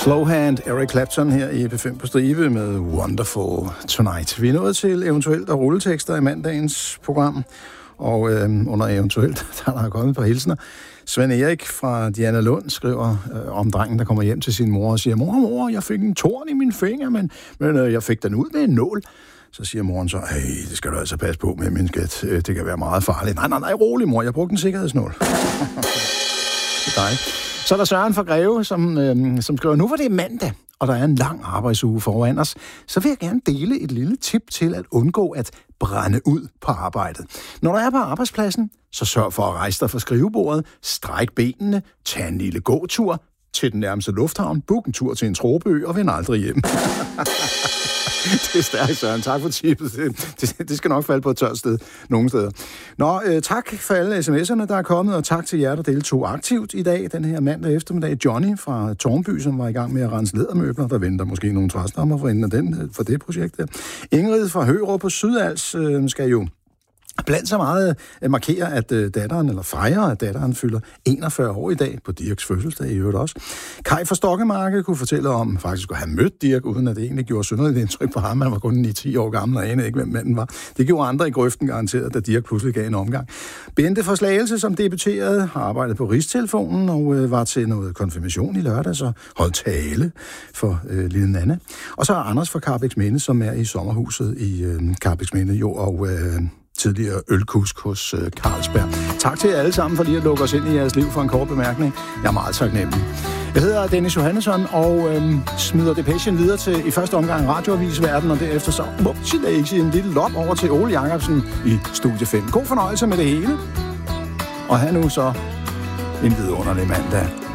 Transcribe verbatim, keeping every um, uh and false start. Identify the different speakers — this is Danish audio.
Speaker 1: Slowhand, Eric Clapton her i P fem på stribe med Wonderful Tonight. Vi er nået til eventuelt og rulletekster i mandagens program, og øh, under eventuelt, der er der kommet et par hilsener. Svend Erik fra Diana Lund skriver øh, om drengen, der kommer hjem til sin mor og siger, mor, mor, jeg fik en torn i min finger, men, men øh, jeg fik den ud med en nål. Så siger moren så, hey, det skal du altså passe på med, min skat. Det kan være meget farligt. Nej, nej, nej, rolig, mor, jeg brugte en sikkerhedsnål. Det er dejligt. Så er der Søren fra Greve, som, øh, som skriver, nu var det mandag, og der er en lang arbejdsuge foran os, så vil jeg gerne dele et lille tip til at undgå at brænde ud på arbejdet. Når du er på arbejdspladsen, så sørg for at rejse dig fra skrivebordet, stræk benene, tag en lille gåtur til den nærmeste lufthavn, book en tur til en tropeø og vend aldrig hjem. Det er stærkt, Søren. Tak for tippet. Det, det, det skal nok falde på et tørt sted, nogle steder. Nå, øh, tak for alle sms'erne, der er kommet, og tak til jer, der deltog aktivt i dag, den her mandag eftermiddag. Johnny fra Tårnby, som var i gang med at rense lædermøbler, der venter måske nogle træstammer for enden af den, for det projekt der. Ingrid fra Hørup på Sydals øh, skal jo blandt så meget uh, markerer, at uh, datteren, eller fejrer, at datteren fylder enogfyrre år i dag, på Dirks fødselsdag i øvrigt også. Kai fra Stokkemarke kunne fortælle om faktisk at have mødt Dirk, uden at det egentlig gjorde synderligt indtryk på ham. Han var kun ni til ti år gammel, og anede ikke, hvem manden var. Det gjorde andre i grøften garanteret, da Dirk pludselig gav en omgang. Bente fra Slagelse, som debuterede, har arbejdet på Rigstelefonen og uh, var til noget konfirmation i lørdag, så holdt tale for uh, lille Nanne. Og så er Anders fra Karrebæksminde, som er i sommerhuset i uh, Karrebæksminde, jo, og uh, tidligere ølkusk hos øh, Carlsberg. Tak til jer alle sammen for lige at lukke os ind i jeres liv for en kort bemærkning. Jeg er meget taknemmelig. Jeg hedder Dennis Johannesson og øhm, smider Depechen videre til i første omgang radioavisverden, og derefter så upsi en lille lop over til Ole Jacobsen i Studie fem. God fornøjelse med det hele. Og her nu så en vidunderlig mandag.